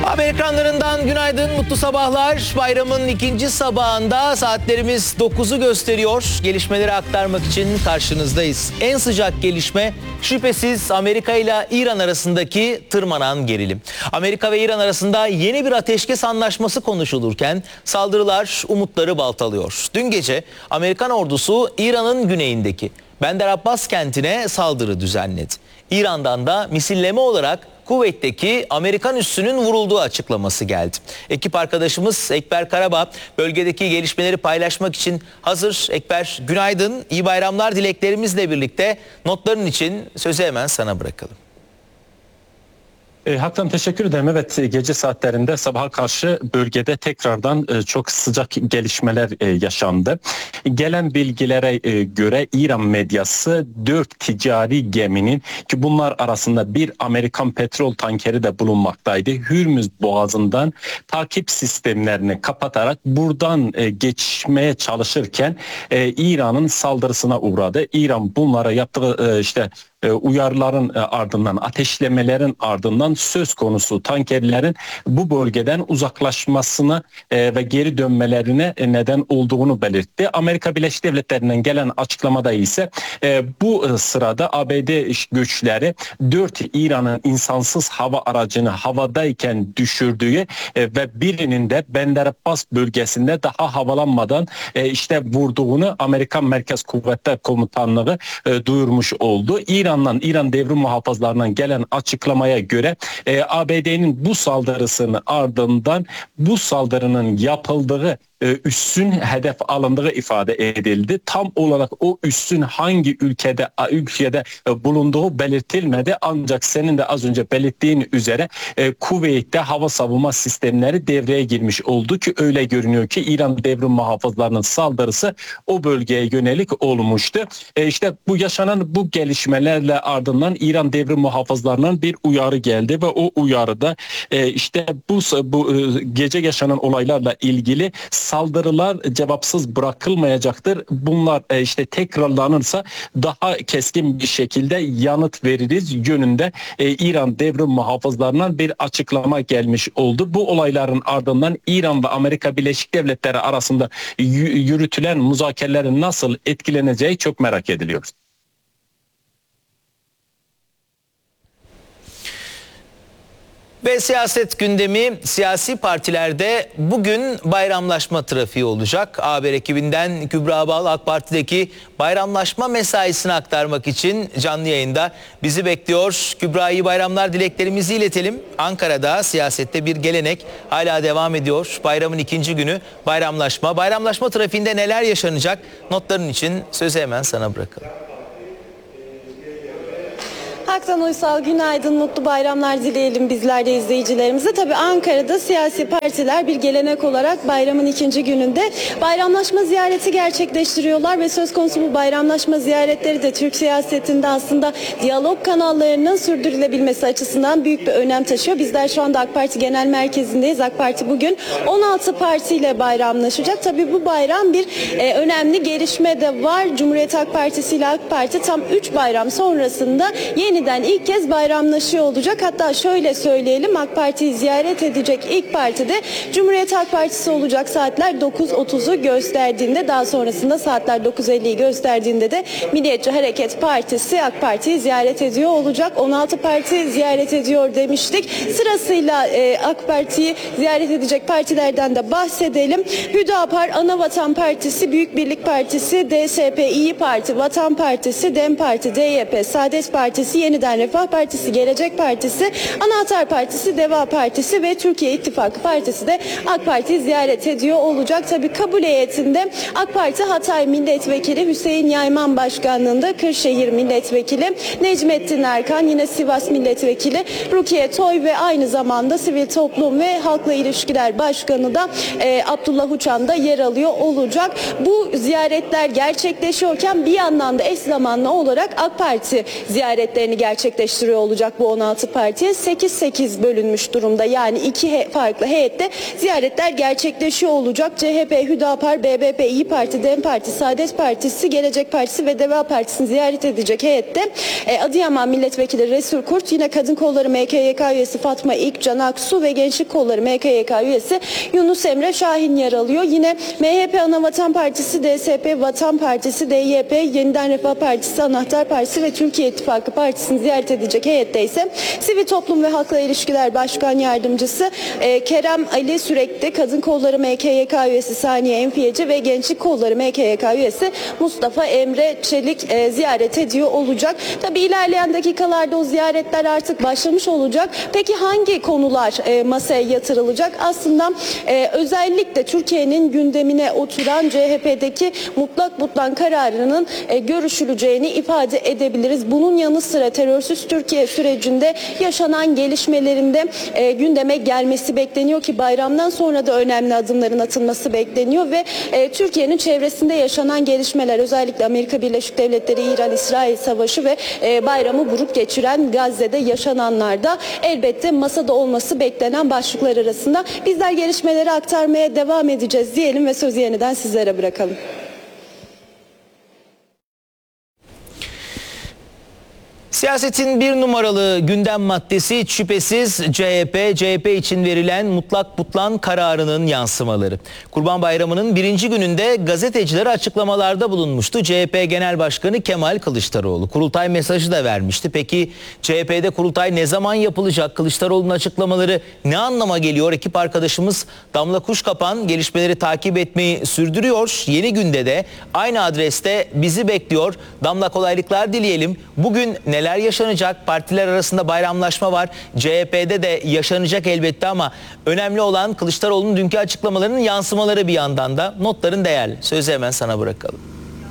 Haber ekranlarından günaydın, mutlu sabahlar. Bayramın ikinci sabahında saatlerimiz 9'u gösteriyor. Gelişmeleri aktarmak için karşınızdayız. En sıcak gelişme şüphesiz Amerika ile İran arasındaki tırmanan gerilim. Amerika ve İran arasında yeni bir ateşkes anlaşması konuşulurken saldırılar umutları baltalıyor. Dün gece Amerikan ordusu İran'ın güneyindeki Bender Abbas kentine saldırı düzenledi. İran'dan da misilleme olarak Kuveyt'teki Amerikan üssünün vurulduğu açıklaması geldi. Ekip arkadaşımız Ekber Karabağ bölgedeki gelişmeleri paylaşmak için hazır. Ekber, günaydın, iyi bayramlar dileklerimizle birlikte notların için sözü hemen sana bırakalım. Haktan teşekkür ederim. Evet, gece saatlerinde sabaha karşı bölgede tekrardan çok sıcak gelişmeler yaşandı. Gelen bilgilere göre İran medyası 4 ticari geminin, ki bunlar arasında bir Amerikan petrol tankeri de bulunmaktaydı, Hürmüz Boğazı'ndan takip sistemlerini kapatarak buradan geçmeye çalışırken İran'ın saldırısına uğradı. İran bunlara yaptığı uyarıların ardından, ateşlemelerin ardından söz konusu tankerlerin bu bölgeden uzaklaşmasını ve geri dönmelerine neden olduğunu belirtti. Amerika Birleşik Devletleri'nden gelen açıklamada ise bu sırada ABD güçleri 4 İran'ın insansız hava aracını havadayken düşürdüğü ve birinin de Bender Abbas bölgesinde daha havalanmadan vurduğunu Amerikan Merkez Kuvvetler Komutanlığı duyurmuş oldu. İran devrim muhafızlarından gelen açıklamaya göre ABD'nin bu saldırısının ardından bu saldırının yapıldığı üssün hedef alındığı ifade edildi. Tam olarak o üssün hangi ülkede bulunduğu belirtilmedi. Ancak senin de az önce belirttiğin üzere Kuveyt'te hava savunma sistemleri devreye girmiş oldu ki öyle görünüyor ki İran devrim muhafızlarının saldırısı o bölgeye yönelik olmuştu. Bu yaşanan bu gelişmelerle ardından İran devrim muhafızlarından bir uyarı geldi ve o uyarıda bu gece yaşanan olaylarla ilgili saldırılar cevapsız bırakılmayacaktır. Bunlar tekrarlanırsa daha keskin bir şekilde yanıt veririz yönünde İran devrim muhafızlarından bir açıklama gelmiş oldu. Bu olayların ardından İran ve Amerika Birleşik Devletleri arasında yürütülen müzakerelerin nasıl etkileneceği çok merak ediliyor. Ve siyaset gündemi, siyasi partilerde bugün bayramlaşma trafiği olacak. Haber ekibinden Kübra Bal AK Parti'deki bayramlaşma mesaisini aktarmak için canlı yayında bizi bekliyor. Kübra, iyi bayramlar dileklerimizi iletelim. Ankara'da siyasette bir gelenek hala devam ediyor. Bayramın ikinci günü bayramlaşma. Bayramlaşma trafiğinde neler yaşanacak? Notların için sözü hemen sana bırakalım. Haktan Uysal, günaydın, mutlu bayramlar dileyelim bizler de izleyicilerimize. Tabii Ankara'da siyasi partiler bir gelenek olarak bayramın ikinci gününde bayramlaşma ziyareti gerçekleştiriyorlar ve söz konusu bu bayramlaşma ziyaretleri de Türk siyasetinde aslında diyalog kanallarının sürdürülebilmesi açısından büyük bir önem taşıyor. Bizler şu anda AK Parti Genel Merkezi'ndeyiz. AK Parti bugün 16 partiyle bayramlaşacak. Tabii bu bayram bir önemli gelişme de var. Cumhuriyet Halk Partisi ile AK Parti tam 3 bayram sonrasında yeniden ilk kez bayramlaşıyor olacak. Hatta şöyle söyleyelim, AK Parti'yi ziyaret edecek ilk parti de Cumhuriyet Halk Partisi olacak. Saatler 9.30'u gösterdiğinde, daha sonrasında saatler 9.50'yi gösterdiğinde de Milliyetçi Hareket Partisi AK Parti'yi ziyaret ediyor olacak. 16 parti ziyaret ediyor demiştik. Sırasıyla AK Parti'yi ziyaret edecek partilerden de bahsedelim. Hüdapar, Anavatan Partisi, Büyük Birlik Partisi, DSP, İyi Parti, Vatan Partisi, DEM Parti, DYP, Saadet Partisi, Yeniden Refah Partisi, Gelecek Partisi, Anahtar Partisi, Deva Partisi ve Türkiye İttifakı Partisi de AK Parti'yi ziyaret ediyor olacak. Tabii kabul heyetinde AK Parti Hatay Milletvekili Hüseyin Yayman Başkanlığında, Kırşehir Milletvekili Necmettin Erkan, yine Sivas Milletvekili Rukiye Toy ve aynı zamanda Sivil Toplum ve Halkla İlişkiler Başkanı da Abdullah Uçan da yer alıyor olacak. Bu ziyaretler gerçekleşiyorken bir yandan da eş zamanlı olarak AK Parti ziyaretlerini gerçekleştiriyor gerçekleştiriyor olacak bu 16 partiye. 8-8 bölünmüş durumda. Yani iki farklı heyette ziyaretler gerçekleşiyor olacak. CHP, Hüdapar, BBP, İYİ Parti, DEM Parti, Saadet Partisi, Gelecek Partisi ve Deva Partisi'ni ziyaret edecek heyette Adıyaman Milletvekili Resul Kurt, yine Kadın Kolları MKYK üyesi Fatma İlkcan Aksu ve Gençlik Kolları MKYK üyesi Yunus Emre Şahin yer alıyor. Yine MHP Anavatan Partisi, DSP, Vatan Partisi, DYP, Yeniden Refah Partisi, Anahtar Partisi ve Türkiye İttifakı Partisi'ni ziyaret edecek heyette ise Sivil Toplum ve Halkla İlişkiler Başkan Yardımcısı Kerem Ali Sürekli, Kadın Kolları MKYK üyesi Saniye Enfiyeci ve Gençlik Kolları MKYK üyesi Mustafa Emre Çelik ziyaret ediyor olacak. Tabii ilerleyen dakikalarda o ziyaretler artık başlamış olacak. Peki hangi konular masaya yatırılacak? Aslında özellikle Türkiye'nin gündemine oturan CHP'deki mutlak butlan kararının görüşüleceğini ifade edebiliriz. Bunun yanı sıra terörsüz Türkiye sürecinde yaşanan gelişmelerinde gündeme gelmesi bekleniyor ki bayramdan sonra da önemli adımların atılması bekleniyor ve Türkiye'nin çevresinde yaşanan gelişmeler, özellikle Amerika Birleşik Devletleri, İran-İsrail savaşı ve bayramı buruk geçiren Gazze'de yaşananlar da elbette masada olması beklenen başlıklar arasında. Bizler gelişmeleri aktarmaya devam edeceğiz diyelim ve sözü yeniden sizlere bırakalım. Siyasetin bir numaralı gündem maddesi şüphesiz CHP için verilen mutlak butlan kararının yansımaları. Kurban Bayramı'nın birinci gününde gazetecilere açıklamalarda bulunmuştu CHP Genel Başkanı Kemal Kılıçdaroğlu. Kurultay mesajı da vermişti. Peki CHP'de kurultay ne zaman yapılacak? Kılıçdaroğlu'nun açıklamaları ne anlama geliyor? Ekip arkadaşımız Damla Kuşkapan gelişmeleri takip etmeyi sürdürüyor. Yeni günde de aynı adreste bizi bekliyor. Damla, kolaylıklar dileyelim. Bugün neler yaşanacak? Partiler arasında bayramlaşma var. CHP'de de yaşanacak elbette ama önemli olan Kılıçdaroğlu'nun dünkü açıklamalarının yansımaları bir yandan da. Notların değerli. Sözü hemen sana bırakalım.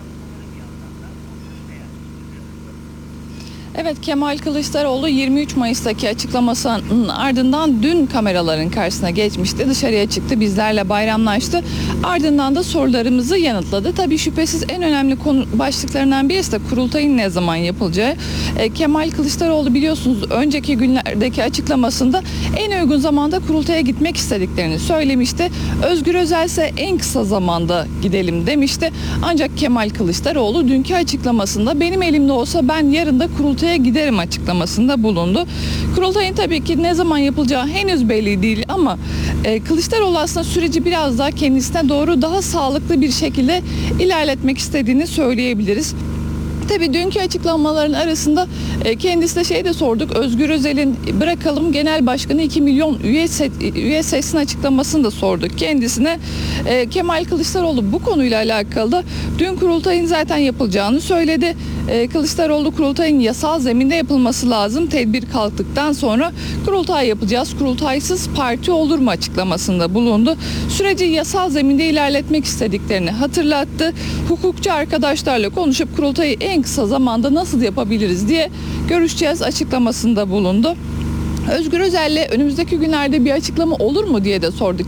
Evet, Kemal Kılıçdaroğlu 23 Mayıs'taki açıklamasının ardından dün kameraların karşısına geçmişti. Dışarıya çıktı, bizlerle bayramlaştı. Ardından da sorularımızı yanıtladı. Tabii şüphesiz en önemli konu başlıklarından birisi de kurultayın ne zaman yapılacağı. Kemal Kılıçdaroğlu biliyorsunuz önceki günlerdeki açıklamasında en uygun zamanda kurultaya gitmek istediklerini söylemişti. Özgür Özel ise en kısa zamanda gidelim demişti. Ancak Kemal Kılıçdaroğlu dünkü açıklamasında benim elimde olsa ben yarın da kurultaya giderim açıklamasında bulundu. Kurultayın tabii ki ne zaman yapılacağı henüz belli değil ama Kılıçdaroğlu aslında süreci biraz daha kendisine doğru daha sağlıklı bir şekilde ilerletmek istediğini söyleyebiliriz. Tabii dünkü açıklamaların arasında kendisine de sorduk. Özgür Özel'in bırakalım genel başkanı 2 milyon üye seçsin açıklamasını da sorduk kendisine. Kemal Kılıçdaroğlu bu konuyla alakalı da dün kurultayın zaten yapılacağını söyledi. Kılıçdaroğlu kurultayın yasal zeminde yapılması lazım. Tedbir kalktıktan sonra kurultay yapacağız. Kurultaysız parti olur mu açıklamasında bulundu. Süreci yasal zeminde ilerletmek istediklerini hatırlattı. Hukukçu arkadaşlarla konuşup kurultayı en kısa zamanda nasıl yapabiliriz diye görüşeceğiz açıklamasında bulundu. Özgür Özel'le önümüzdeki günlerde bir açıklama olur mu diye de sorduk